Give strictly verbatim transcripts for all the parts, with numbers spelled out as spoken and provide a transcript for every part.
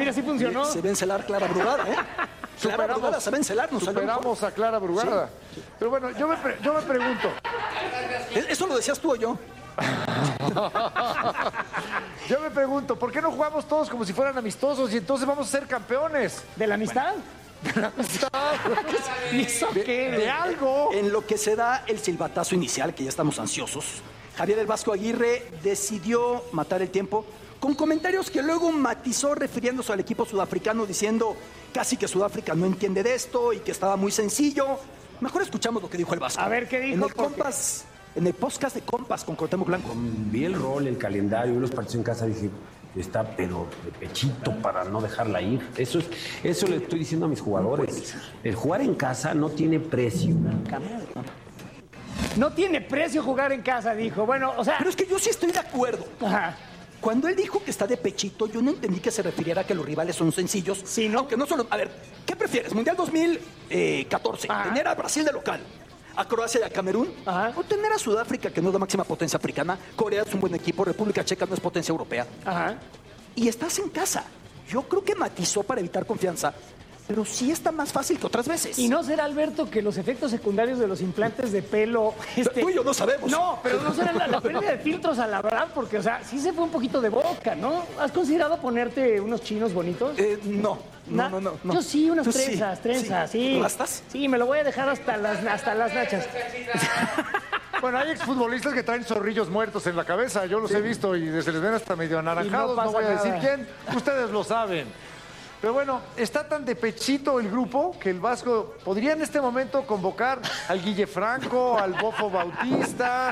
Mira, sí funcionó. Se ven celar Clara Brugada, ¿eh? Clara Brugada se ven celar. Nos superamos a Clara Brugada. Sí. Pero bueno, yo me, pre yo me pregunto. ¿Eso lo decías tú o yo? Yo me pregunto, ¿por qué no jugamos todos como si fueran amistosos y entonces vamos a ser campeones? ¿De la amistad? Bueno, de la amistad. ¿Y eso qué? De, de algo. En lo que se da el silbatazo inicial, que ya estamos ansiosos, Javier El Vasco Aguirre decidió matar el tiempo con comentarios que luego matizó refiriéndose al equipo sudafricano diciendo casi que Sudáfrica no entiende de esto y que estaba muy sencillo. Mejor escuchamos lo que dijo El Vasco. A ver, ¿qué dijo? En el Compas, en el podcast de Compas con Cuauhtémoc Blanco. Vi el rol, el calendario, los partidos en casa, dije, está pero de pechito para no dejarla ir. Eso es, eso le estoy diciendo a mis jugadores. El jugar en casa no tiene precio. No tiene precio jugar en casa, dijo. Bueno, o sea... Pero es que yo sí estoy de acuerdo. Ajá. Cuando él dijo que está de pechito, yo no entendí que se refiriera a que los rivales son sencillos. Sí, ¿no? Aunque no solo... A ver, ¿qué prefieres? ¿Mundial dos mil catorce? Ajá. ¿Tener a Brasil de local? ¿A Croacia y a Camerún? Ajá. ¿O tener a Sudáfrica, que no es la máxima potencia africana? Corea es un buen equipo, República Checa no es potencia europea. Ajá. Y estás en casa. Yo creo que matizó para evitar confianza, pero sí está más fácil que otras veces. ¿Y no será, Alberto, que los efectos secundarios de los implantes de pelo... Este... Tú y yo no sabemos. No, pero no será la, la pérdida de filtros a la verdad, porque, o sea, sí se fue un poquito de boca, ¿no? ¿Has considerado ponerte unos chinos bonitos? Eh, no, no, no, no, no. Yo sí, unas Tú trenzas, sí, trenzas, sí. sí. ¿Tú gastas? Sí, me lo voy a dejar hasta las, hasta las nachas. Bueno, hay exfutbolistas que traen zorrillos muertos en la cabeza, yo los sí. he visto y se les ven hasta medio anaranjados, no, no voy a decir nada. Quién, ustedes lo saben. Pero bueno, está tan de pechito el grupo que el Vasco podría en este momento convocar al Guille Franco, al Bofo Bautista,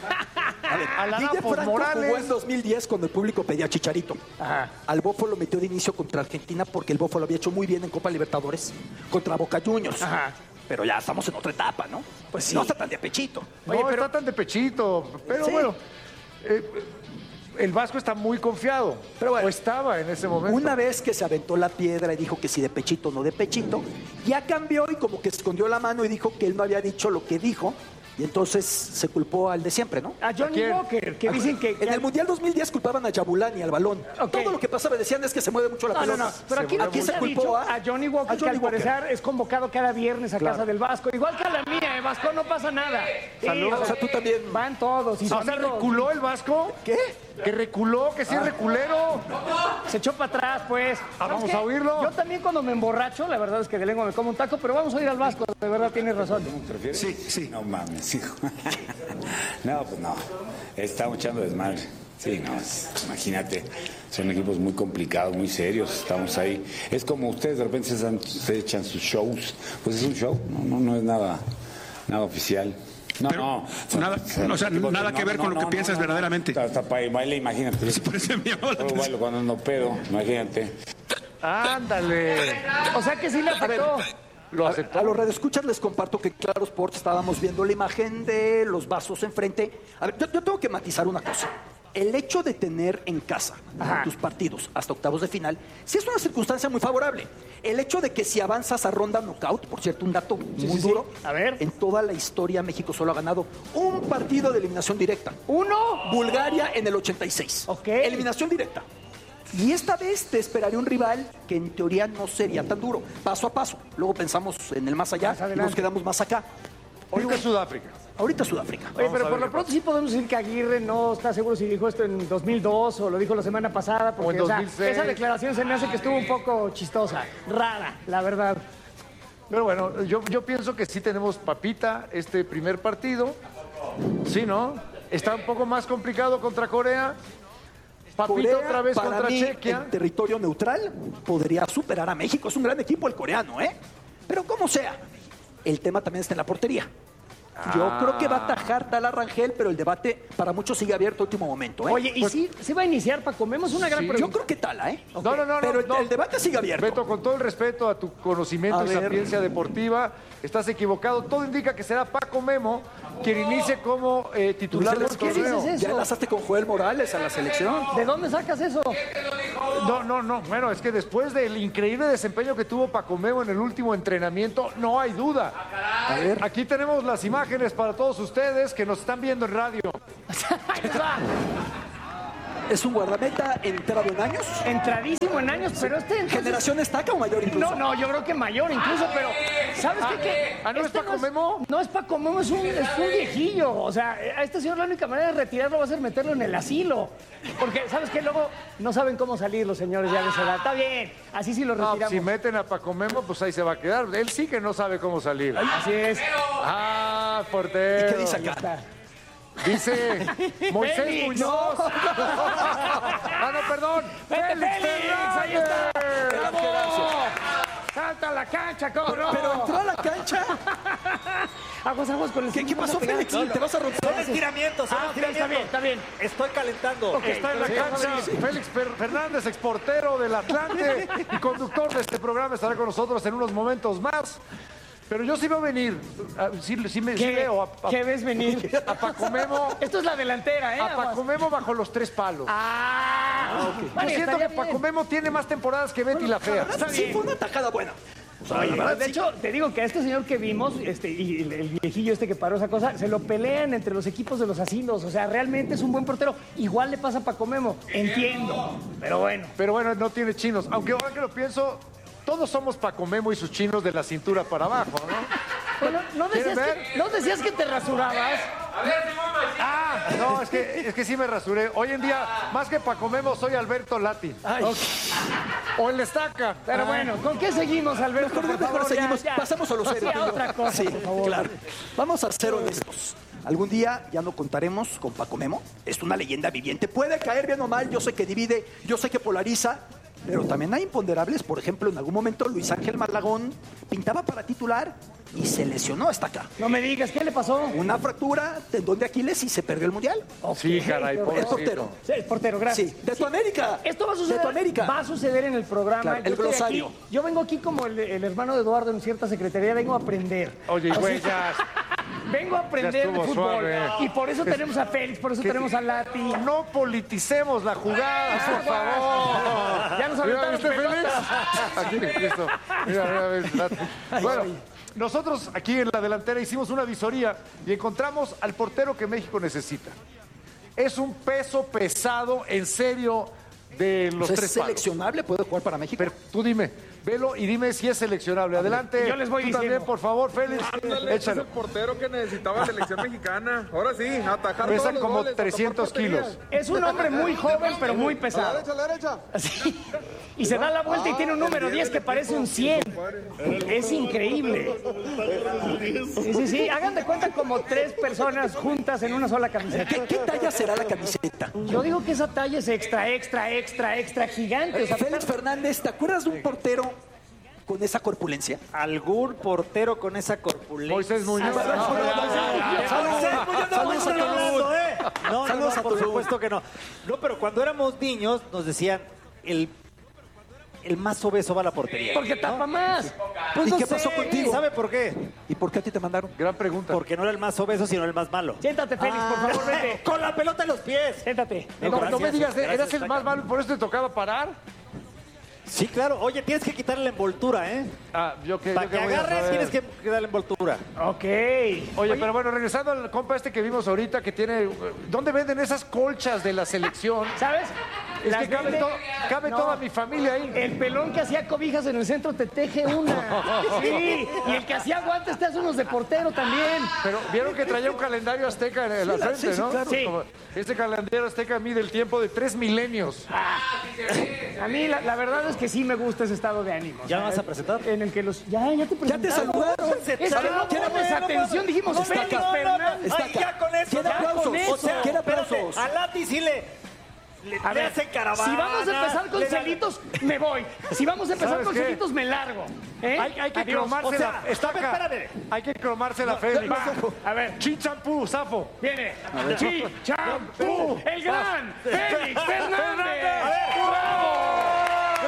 a ver, al Guille Franco Morales. Jugó en dos mil diez cuando el público pedía Chicharito. Ajá. Al Bofo lo metió de inicio contra Argentina porque el Bofo lo había hecho muy bien en Copa Libertadores contra Boca Juniors. Ajá. Pero ya estamos en otra etapa, ¿no? Pues sí. No está tan de pechito. Oye, no, pero... está tan de pechito. Pero sí. bueno... Eh, El Vasco está muy confiado, pero bueno, o estaba en ese momento. Una vez que se aventó la piedra y dijo que si de pechito no de pechito, ya cambió y como que escondió la mano y dijo que él no había dicho lo que dijo. Y entonces se culpó al de siempre, ¿no? A Johnny Walker, que dicen que... En el Mundial dos mil diez culpaban a Yabulani, al balón. Okay. Todo lo que pasaba decían es que se mueve mucho la no, pelota. No, no, pero aquí, aquí se, se culpó a, a Johnny Walker, a Johnny que al Walker. parecer es convocado cada viernes a claro. casa del Vasco. Igual que a la mía, ¿eh? Vasco, no pasa nada. Saludos. Sí, o sea, tú también. Van todos. Y o sea, ¿reculó el Vasco? ¿Qué? Que reculó, que sí es ah. reculero. Se echó para atrás, pues. Ah, vamos qué? a oírlo. Yo también cuando me emborracho, la verdad es que de lengua me como un taco, pero vamos a oír al Vasco, de verdad tienes razón. ¿Cómo te refieres? Sí, sí. No mames, hijo. No, pues no. Estamos echando desmadre. Sí, no, es, imagínate, son equipos muy complicados, muy serios, estamos ahí. Es como ustedes de repente se, dan, se echan sus shows, pues es un show, no, no, no es nada, nada oficial. No, Pero, no, nada, no, o sea, nada no, que ver no, con no, lo que piensas no, verdaderamente. Hasta para baile, imagínate. Sí, por eso me llamó la atención. Bailo cuando no pedo, imagínate. Ándale. O sea que sí le afectó. Lo aceptó. A, a los radioescuchas les comparto que en Claro Sports estábamos viendo la imagen de los vasos enfrente. A ver, yo, yo tengo que matizar una cosa. El hecho de tener en casa Ajá. tus partidos hasta octavos de final, sí es una circunstancia muy favorable. El hecho de que si avanzas a ronda knockout, por cierto, un dato sí, muy sí, duro, sí. A ver. En toda la historia México solo ha ganado un partido de eliminación directa. ¿Uno? Bulgaria en el ochenta y seis. Ok. Eliminación directa. Y esta vez te esperaría un rival que en teoría no sería tan duro, paso a paso. Luego pensamos en el más allá más y nos quedamos más acá. Ahorita es Sudáfrica. Ahorita Sudáfrica. Oye, pero por lo pronto sí podemos decir que Aguirre no está seguro si dijo esto en dos mil dos o lo dijo la semana pasada. Porque, o en dos mil seis. O sea, esa declaración se me hace que estuvo un poco chistosa, rara, la verdad. Pero bueno, yo, yo pienso que sí tenemos papita este primer partido. Sí, ¿no? Está un poco más complicado contra Corea. Papito Corea, otra vez para contra mí, Chequia. En territorio neutral podría superar a México. Es un gran equipo el coreano, ¿eh? Pero como sea, el tema también está en la portería. Yo ah. creo que va a atajar Tala Rangel, pero el debate para muchos sigue abierto a último momento, ¿eh? Oye, ¿y pues, si, si va a iniciar, Paco Memo? Es una gran sí. pregunta. Yo creo que Tala, ¿eh? Okay. No, no, no. Pero no, el, no. el debate sigue abierto. Beto, con todo el respeto a tu conocimiento a y ver. sapiencia deportiva, estás equivocado. Todo indica que será Paco Memo quien inicie como eh, titular del torneo. ¿Qué ya enlazaste con Joel Morales a la selección? ¿De dónde sacas eso? No, no, no. Bueno, es que después del increíble desempeño que tuvo Paco Memo en el último entrenamiento, no hay duda. A ver. Aquí tenemos las imágenes para todos ustedes que nos están viendo en radio. Es un guardameta entrado en años. Entradísimo en años, pero este... entonces- ¿Generación estaca o mayor incluso? No, no, yo creo que mayor incluso, pero ¿sabes qué? qué? ah, ¿no es Paco es- Memo? No es Paco Memo, es un, es un viejillo. O sea, a este señor la única manera de retirarlo va a ser meterlo en el asilo. Porque, ¿sabes qué? Luego no saben cómo salir los señores ya de esa edad. Está bien, así sí lo No, retiramos. si meten a Paco Memo, pues ahí se va a quedar. Él sí que no sabe cómo salir. Así es. Ah, ¿Y portero. qué dice Ahí acá? está. Dice Moisés Félix. Muñoz. ah, no, perdón. ¡Vete, Félix Félix! ¡Ahí está! Fernández. ¡Bravo! ¡Salta a la cancha, cómo no! Pero entró a la cancha. Aguas, aguas con el... ¿Qué, qué pasó, Félix? ¿Te vas a romper? Son estiramientos, son Ah, ok, está bien, estiramientos. está bien. Estoy calentando. Ok. Está en la Sí, cancha sí. Félix Fer- Fernández, exportero del Atlante y conductor de este programa, estará con nosotros en unos momentos más. Pero yo sí veo venir, ah, sí, sí me, sí ¿Qué, veo a, a- ¿Qué ves venir? a Paco Memo, Esto es la delantera, ¿eh? a Paco Memo bajo los tres palos. Ah, Yo vale, siento estaría que Paco bien. Memo tiene más temporadas que Betty la La Fea. verdad, Está sí bien. fue una tajada buena. O sea, Oye, la verdad, de sí. hecho, te digo que a este señor que vimos, este, y el, el viejillo este que paró esa cosa, se lo pelean entre los equipos de los asilos. O sea, realmente es un buen portero. Igual le pasa a Paco Memo. Entiendo. Pero bueno. Pero bueno, no tiene chinos. Aunque ahora que lo pienso, todos somos Paco Memo y sus chinos de la cintura para abajo, ¿no? Bueno, ¿no decías, ¿Quieren que, ¿no decías que te rasurabas? Ah, no, es que, es que sí me rasuré. Hoy en día, más que Paco Memo, soy Alberto Lati. O el Estaca. Pero bueno, ¿con qué seguimos, Alberto? Mejor, Por mejor favor, ya, seguimos. ya. Pasamos a lo serio. Sí, a otra cosa, Sí, por favor. claro. Vamos a ser honestos. Algún día ya no contaremos con Paco Memo. Es una leyenda viviente. Puede caer bien o mal. Yo sé que divide, yo sé que polariza. Pero también hay imponderables. Por ejemplo, en algún momento Luis Ángel Malagón pintaba para titular y se lesionó hasta acá. No me digas, ¿qué le pasó? Una fractura, tendón de Aquiles y se perdió el Mundial. Sí, caray, qué Es pobrecito. portero. Sí, es portero, gracias. Sí, de tu América. Esto va a suceder. De tu América. Va a suceder en el programa. Claro, Yo el estoy glosario. aquí- yo vengo aquí como el, el hermano de Eduardo en cierta secretaría, vengo a aprender. Oye, güey, ya. Vengo a aprender Ya de estuvo fútbol. suave. Y por eso tenemos a Félix, por eso tenemos a Lati. No politicemos la jugada, por favor. Ya nos Mira, aventaron ¿viste, Félix? pelotas. Aquí, listo. Mira, mira, ves, Lati. Bueno, nosotros aquí en la delantera hicimos una visoría y encontramos al portero que México necesita. Es un peso pesado, en serio, de los Pues tres es palos. seleccionable, puede jugar para México. Pero tú dime, velo y dime si es seleccionable. Adelante. Yo les voy tú diciendo. también, por favor, Félix. Ándale, es Échalo. el portero que necesitaba la selección mexicana. Ahora sí, atacar Pesa todos los como goles, trescientos tapar porterías. kilos. Es un hombre muy joven, pero muy A la pesado. derecha, a la derecha. Así. Y se da la vuelta y tiene un número diez que parece un cien. Es increíble. Sí, sí, sí. Hagan de cuenta como tres personas juntas en una sola camiseta. ¿Qué, qué talla será la camiseta? Yo digo que esa talla es extra, extra, extra, extra gigante. O sea, Félix Fernández, ¿te acuerdas de un portero con esa corpulencia? Algún portero con esa corpulencia. Moisés Muñoz. Ah, No, bueno, ya, ya, ya. Saludos, Saludos a Tulum. ¿eh? No, no, Saludos no, a por Tulum. supuesto que no. No, pero cuando éramos niños nos decían el, el más obeso va a la portería. porque tapa más. Pues ¿Y no qué sé, pasó contigo? ¿Sabe por qué? ¿Y por qué a ti te mandaron? Gran pregunta. Porque no era el más obeso, sino el más malo. Siéntate, Félix, por favor, vete. Con la pelota en los pies. Siéntate. No, No, no gracias, me digas, ¿eh? gracias, eras el Taca. más malo y por eso te tocaba parar. Sí, claro. Oye, tienes que quitarle la envoltura, ¿eh? Ah, yo qué, Para yo que qué voy a agarres saber. tienes que, que darle envoltura. Ok. Oye, pero bueno, regresando al compa este que vimos ahorita que tiene... ¿Dónde venden esas colchas de la selección? ¿Sabes? Es Las que cabe, vende- to- cabe No. toda mi familia ahí. El pelón que hacía cobijas en el centro te teje una. Sí. Y el que hacía guantes te hace unos de portero también. Pero vieron que traía un calendario azteca en la frente, sí, sí, ¿no? claro. Sí. Como- Este calendario azteca mide el tiempo de tres milenios. A mí la, la verdad es que sí me gusta ese estado de ánimo. ¿Ya O sea, vas a presentar? En el que los... Ya, ya te Ya te presentaron. saludaron. Es que no pones atención, dijimos no, Félix no, no, Fernández. Está Ay, acá. ya con eso. ¿Quiere ya aplausos? con eso. O sea, ¿quiere Espérate, aplausos? a Lati sí le, le, A le ver, hacen caravana. si vamos a empezar con le- celitos, me voy. Si vamos a empezar ¿Sabes con qué? celitos, me largo. ¿Eh? Hay, hay que Adiós. cromarse O sea, la... Está acá. espérame. Hay que cromarse la Félix. Va, a ver, Chin champú, zafo. viene. Chi, champú, el gran Félix Fernández. A ver. ¡Bravo!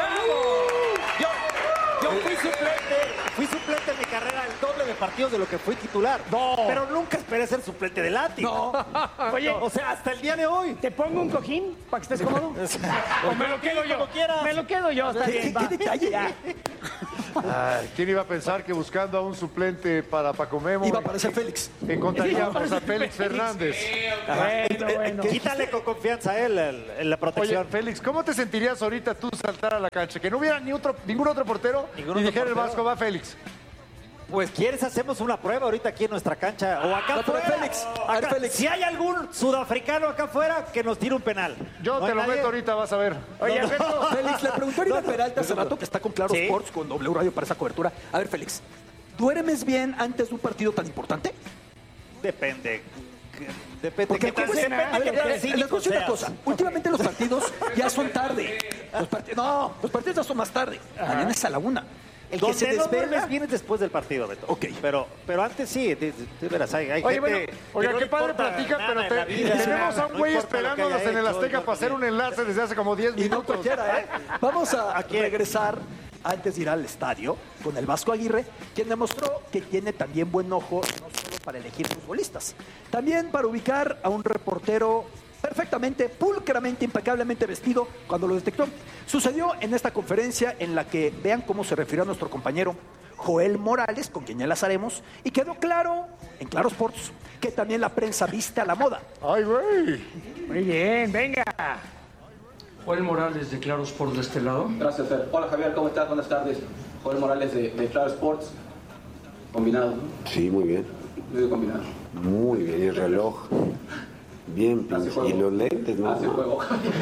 Yo, yo fui suplente, fui suplente en mi carrera el doble de partidos de lo que fui titular. No. Pero nunca esperé ser suplente de Lati. No. Oye, O sea, hasta el día de hoy. ¿te pongo un cojín para que estés cómodo? ¿O me lo quedo yo? Como quieras. Me lo quedo yo. Está ¿Qué, bien, qué- va. qué detalle? Ya. Ay, ¿quién iba a pensar que buscando a un suplente para Paco Memo iba a aparecer Félix? Encontraríamos a Félix Fernández. Bueno, bueno. Quítale con confianza a él el- el- la protección. Oye, Félix, ¿cómo te sentirías ahorita tú saltar a la cancha? Que no hubiera ni otro, ningún otro portero Ningún y otro dijera el portero. Vasco, va Félix. Pues quieres, hacemos una prueba ahorita aquí en nuestra cancha o acá No, pero afuera. Félix, a ver, Acá- Félix. Si hay algún sudafricano acá afuera, que nos tire un penal. Yo No te hay lo nadie. meto ahorita, vas a ver. Oye, Alberto, Félix, le preguntó a Oribe Peralta hace rato, que está con Claro Sí. Sports, con W Radio para esa cobertura. A ver, Félix, ¿duermes bien antes de un partido tan importante? Depende. Depende. Porque qué tan- ¿cómo es? depende A ver, qué tan eh, les cínico voy a decir una seas. cosa. Últimamente los partidos ya son tarde. Los parti- no, los partidos ya son más tarde. Mañana es a la una. El que Donde se no desvela... duermes bien es después del partido, Beto. Ok. Pero, pero antes sí, de, de- de veras, hay, hay Oye, gente bueno, que oiga, no qué le padre importa platica, nada pero en te- la vida, tenemos a un no güey importa lo que esperándonos haya en el hecho, Azteca no- para hacer un enlace desde hace como diez Y no minutos. cualquiera, ¿eh? Vamos a, ¿A quién? regresar antes de ir al estadio con el Vasco Aguirre, quien demostró que tiene también buen ojo, no solo para elegir futbolistas, también para ubicar a un reportero perfectamente, pulcramente, impecablemente vestido cuando lo detectó. Sucedió en esta conferencia en la que vean cómo se refirió a nuestro compañero Joel Morales, con quien ya enlazaremos, y quedó claro, en Claro Sports, que también la prensa viste a la moda. Ay, güey. muy bien, venga. Joel Morales de Claro Sports de este lado. Gracias, Fer. Hola, Javier, ¿cómo estás? Buenas tardes. Joel Morales de, de Claro Sports. Combinado, ¿no? Sí, muy bien. Medio combinado. Muy bien. Y el reloj. Bien, Hace pinche. juego. Y los lentes, ¿no? Hace juego.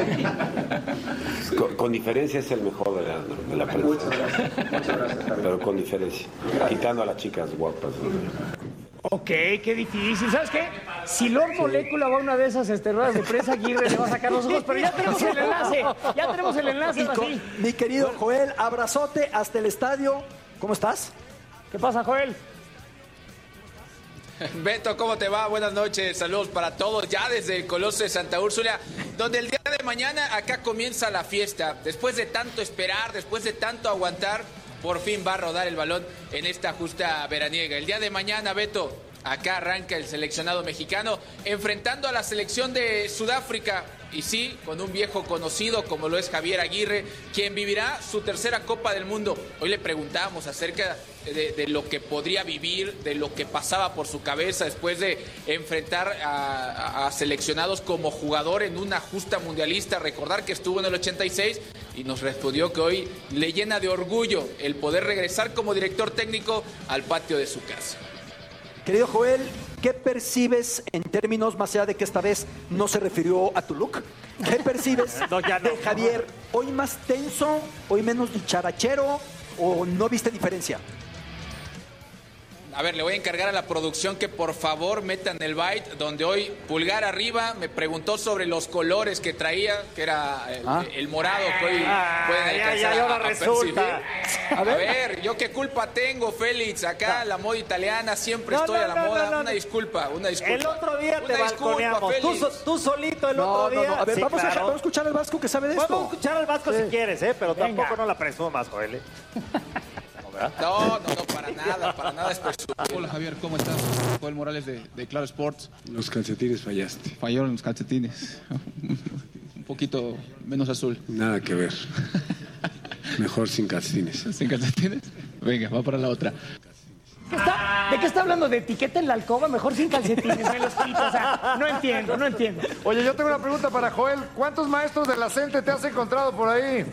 Con, con diferencia es el mejor de la, de la prensa. Muchas gracias. Muchas gracias, Javier. Pero con diferencia. Quitando a las chicas guapas. Ok, qué difícil. ¿Sabes qué? Si Lord Molécula va a una de esas este, ruedas de prensa, Aguirre le va a sacar los ojos, pero ya tenemos el enlace. Ya tenemos el enlace, Y con- así. mi querido Joel, abrazote hasta el estadio. ¿Cómo estás? ¿Qué pasa, Joel? Beto, ¿cómo te va? Buenas noches, saludos para todos, ya desde el Coloso de Santa Úrsula, donde el día de mañana acá comienza la fiesta. Después de tanto esperar, después de tanto aguantar, por fin va a rodar el balón en esta justa veraniega. El día de mañana, Beto, acá arranca el seleccionado mexicano, enfrentando a la selección de Sudáfrica. Y sí, con un viejo conocido como lo es Javier Aguirre, quien vivirá su tercera Copa del Mundo. Hoy le preguntábamos acerca de, de lo que podría vivir, de lo que pasaba por su cabeza después de enfrentar a, a, a seleccionados como jugador en una justa mundialista. Recordar que estuvo en el ochenta y seis y nos respondió que hoy le llena de orgullo el poder regresar como director técnico al patio de su casa. Querido Joel, ¿qué percibes en términos, más allá de que esta vez no se refirió a tu look? ¿Qué percibes No, ya no. de Javier? ¿Hoy más tenso, hoy menos dicharachero o no viste diferencia? A ver, le voy a encargar a la producción que por favor metan el byte, donde hoy Pulgar arriba me preguntó sobre los colores que traía, que era el, Ah. el morado que hoy Ah, pueden ya, alcanzar ya, a- ahora a resulta. percibir. A ver. yo qué culpa tengo, Félix, acá la moda italiana, siempre No, estoy no, a la no, moda. no, no. Una disculpa, una disculpa. El otro día te Una disculpa, balconeamos. Tú, Félix. so- tú solito el No, otro no, día. no. A ver, Sí, vamos, a, claro. vamos a escuchar al Vasco que sabe de esto. Vamos a escuchar al Vasco si quieres, ¿eh? Pero Venga. tampoco no la presumas, Joel. ¿eh? No, no, no, para nada, para nada es presumido. Hola Javier, ¿cómo estás? Joel Morales de, de Claro Sports. Los calcetines fallaste. Fallaron los calcetines. Un poquito menos azul. Nada que ver. Mejor sin calcetines. ¿Sin calcetines? Venga, va para la otra. ¿Qué está- ¿De qué está hablando? ¿De etiqueta en la alcoba? Mejor sin calcetines, me los quito. O sea, no entiendo, no entiendo. Oye, yo tengo una pregunta para Joel. ¿Cuántos maestros de la CENTE te has encontrado por ahí?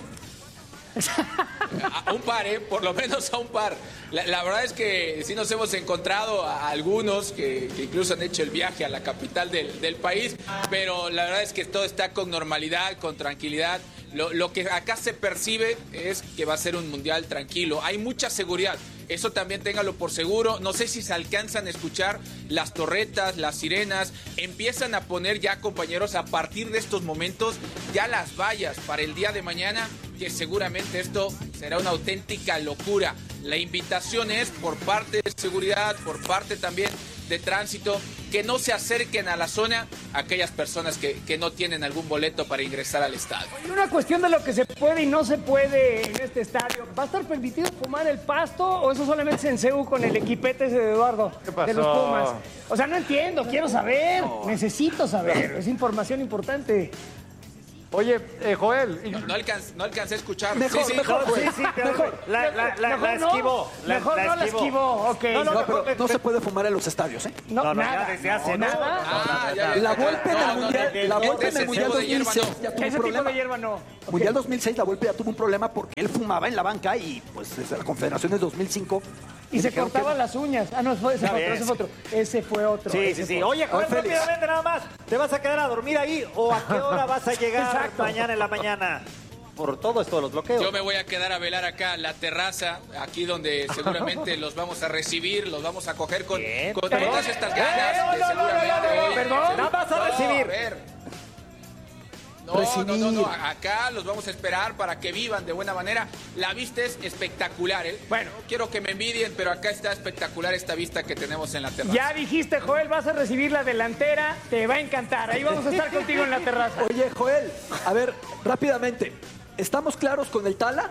A un par, ¿eh? Por lo menos a un par. La, la verdad es que sí nos hemos encontrado a algunos que, que incluso han hecho el viaje a la capital del, del país, pero la verdad es que todo está con normalidad, con tranquilidad. Lo, lo que acá se percibe es que va a ser un mundial tranquilo. Hay mucha seguridad. Eso también téngalo por seguro. No sé si se alcanzan a escuchar las torretas, las sirenas. Empiezan a poner ya, compañeros, a partir de estos momentos, ya las vallas para el día de mañana, que seguramente esto será una auténtica locura. La invitación es por parte de seguridad, por parte también de tránsito, que no se acerquen a la zona aquellas personas que, que no tienen algún boleto para ingresar al estadio. Y una cuestión de lo que se puede y no se puede en este estadio. ¿Va a estar permitido fumar el pasto o eso solamente es en C U con el equipete ese de Eduardo? ¿Qué pasó? De los Pumas. O sea, no entiendo, quiero saber, necesito saber, es información importante. Oye, eh, Joel. No, no, alcanz, no alcancé a escuchar. Mejor, sí, sí. mejor, No, sí, sí, mejor. La, la, la, Mejor la no. esquivó. La, Mejor la no la esquivó, ok. No, no, No, no, pero no, no se puede fumar en los estadios, ¿eh? No, no, no, nada. ya desde hace, no, ¿no? nada. Ah, ya, ya, La ya, Volpe en no, el no, Mundial, de- la de- Volpe de en el ese Mundial tipo de hierba dos mil seis no. ya tuvo un Ese tipo problema. de hierba no. Mundial dos mil seis la Volpe ya tuvo un problema porque él fumaba en la banca y pues desde la Confederación de dos mil cinco Y se dijeron que cortaban no. las uñas. Ah, no, fue, ese, Está fue otro, bien. ese fue otro. Ese fue otro. Sí, ese sí, sí. fue- Oye, Joel, Oye, Félix. rápidamente nada más. ¿Te vas a quedar a dormir ahí o a qué hora vas a llegar Exacto. mañana en la mañana? Por todo esto de los bloqueos. Yo me voy a quedar a velar acá en la terraza, aquí donde seguramente los vamos a recibir, los vamos a coger con, Bien. con Perdón. todas estas Eh, ganas no, de no, no, seguramente no, no, hoy- perdón. La vas a No, recibir. ver. No, no, no, no, acá los vamos a esperar para que vivan de buena manera. La vista es espectacular, ¿eh? Bueno, no quiero que me envidien, pero acá está espectacular esta vista que tenemos en la terraza. Ya dijiste, Joel, vas a recibir la delantera. Te va a encantar. Ahí vamos a estar contigo en la terraza. Oye, Joel, a ver, rápidamente, ¿estamos claros con el Tala?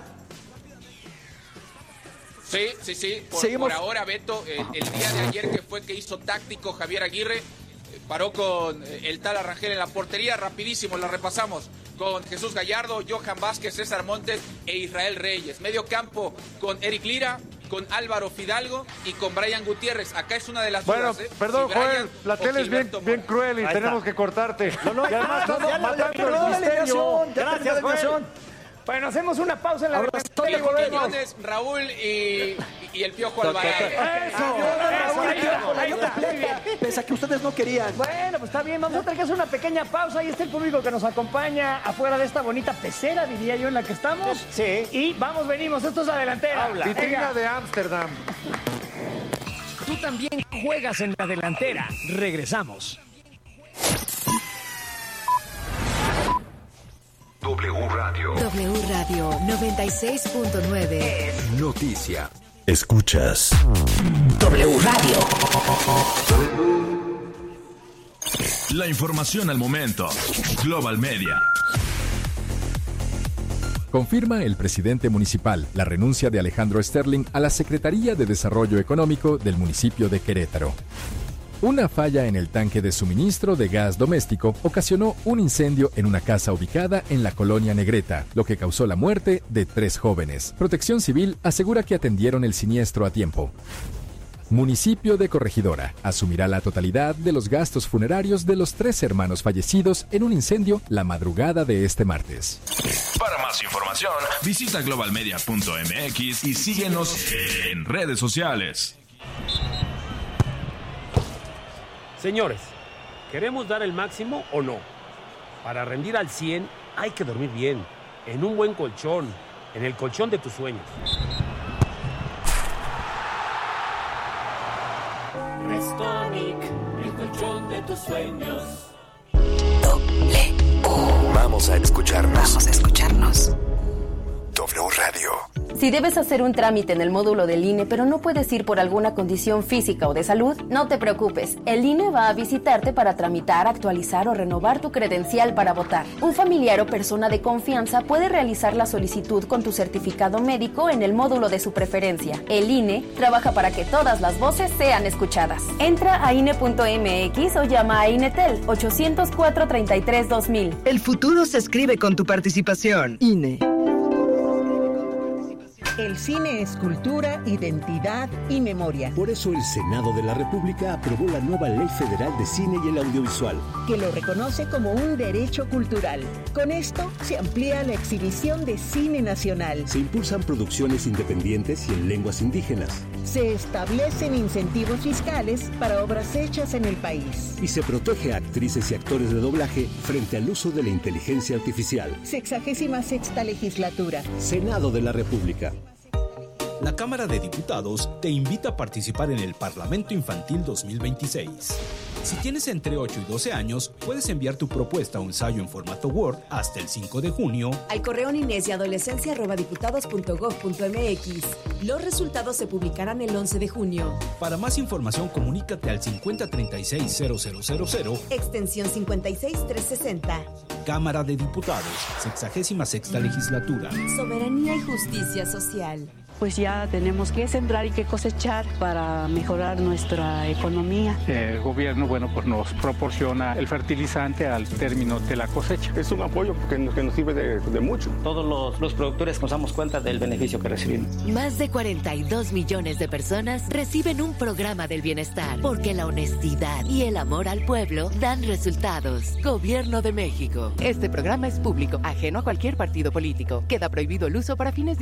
Sí, sí, sí. Por, Seguimos. por ahora, Beto, eh, el día de ayer que fue que hizo táctico Javier Aguirre, eh, paró con eh, el Tala Rangel en la portería, rapidísimo, la repasamos, con Jesús Gallardo, Johan Vázquez, César Montes e Israel Reyes. Medio campo con Eric Lira, con Álvaro Fidalgo y con Brian Gutiérrez. Acá es una de las Bueno, dudas, ¿eh? perdón, Si Brian Joel, la o tele es bien, Gilberto bien Mora. cruel y Ahí tenemos está. que cortarte. No, no, y además no, estamos ya la- matando terminó el la misterio. alineación, ya Gracias, terminó la Joel. alineación. Bueno, hacemos una pausa en la Ahora delantera estoy y volvemos. Quiñones, Raúl y, y el Piojo Alvarado. Eso, eso, ahí está, ahí está, muy bien. Pese a que ustedes no querían. Bueno, pues está bien, vamos a tener que hacer una pequeña pausa. Ahí está el público que nos acompaña afuera de esta bonita pecera, diría yo, en la que estamos. Sí. Y vamos, venimos, esto es la delantera. Habla. Vitrina Venga. de Ámsterdam. Tú también juegas en la delantera. Regresamos. W Radio. W Radio noventa y seis punto nueve. Noticia. Escuchas W Radio. la información al momento. Global Media. Confirma el presidente municipal la renuncia de Alejandro Sterling a la Secretaría de Desarrollo Económico del municipio de Querétaro. Una falla en el tanque de suministro de gas doméstico ocasionó un incendio en una casa ubicada en la colonia Negreta, lo que causó la muerte de tres jóvenes. Protección Civil asegura que atendieron el siniestro a tiempo. Municipio de Corregidora asumirá la totalidad de los gastos funerarios de los tres hermanos fallecidos en un incendio la madrugada de este martes. Para más información, visita global media punto m x y síguenos en redes sociales. Señores, ¿queremos dar el máximo o no? Para rendir al cien hay que dormir bien, en un buen colchón, en el colchón de tus sueños. Restonic, el colchón de tus sueños. Vamos a escucharnos. Vamos a escucharnos. W Radio. Si debes hacer un trámite en el módulo del I N E, pero no puedes ir por alguna condición física o de salud, no te preocupes. El I N E va a visitarte para tramitar, actualizar o renovar tu credencial para votar. Un familiar o persona de confianza puede realizar la solicitud con tu certificado médico en el módulo de su preferencia. El I N E trabaja para que todas las voces sean escuchadas. Entra a I N E punto M X o llama a INETEL ochocientos cuatro, treinta y tres, dos mil. El futuro se escribe con tu participación. I N E. El cine es cultura, identidad y memoria. Por eso el Senado de la República aprobó la nueva Ley Federal de Cine y el Audiovisual, que lo reconoce como un derecho cultural. Con esto se amplía la exhibición de cine nacional. Se impulsan producciones independientes y en lenguas indígenas. Se establecen incentivos fiscales para obras hechas en el país. Y se protege a actrices y actores de doblaje frente al uso de la inteligencia artificial. Sexagésima sexta legislatura. Senado de la República. La Cámara de Diputados te invita a participar en el Parlamento Infantil dos mil veintiséis. Si tienes entre ocho y doce años, puedes enviar tu propuesta o ensayo en formato Word hasta el cinco de junio al correo niñez y adolescencia arroba diputados punto gov punto m x. Los resultados se publicarán el once de junio. Para más información, comunícate al cincuenta treinta y seis cero cero cero cero, extensión cincuenta y seis trescientos sesenta. Cámara de Diputados, sexagésima sexta legislatura. Soberanía y justicia social. pues ya tenemos que sembrar y que cosechar para mejorar nuestra economía. El gobierno, bueno, pues nos proporciona el fertilizante al término de la cosecha. Es un apoyo que nos, que nos sirve de, de mucho. Todos los, los productores nos damos cuenta del beneficio que recibimos. Más de cuarenta y dos millones de personas reciben un programa del bienestar, porque la honestidad y el amor al pueblo dan resultados. Gobierno de México. Este programa es público, ajeno a cualquier partido político. Queda prohibido el uso para fines